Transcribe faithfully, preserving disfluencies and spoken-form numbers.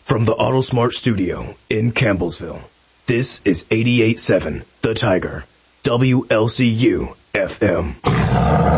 From the AutoSmart studio in Campbellsville, this is eighty-eight point seven The Tiger, W L C U F M.